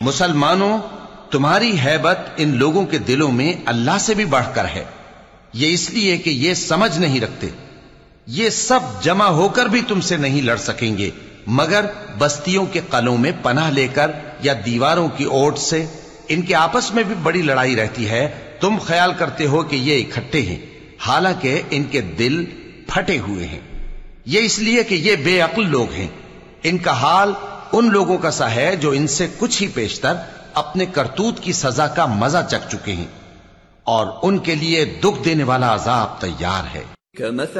मुसलमानों, तुम्हारी हैबत इन लोगों के दिलों में अल्लाह से भी बढ़कर है। ये इसलिए कि ये समझ नहीं रखते। ये सब जमा होकर भी तुमसे नहीं लड़ सकेंगे मगर बस्तियों के कलों में पनाह लेकर या दीवारों की ओट से। इनके आपस में भी बड़ी लड़ाई रहती है। तुम ख्याल करते हो कि ये इकट्ठे हैं, हालांकि इनके दिल फटे हुए हैं। ये इसलिए कि ये बेअक्ल लोग हैं। इनका हाल उन लोगों का सा है जो इनसे कुछ ही पेशतर अपने करतूत की सजा का मजा चख चुके हैं और उनके लिए दुख देने वाला अजाब तैयार है।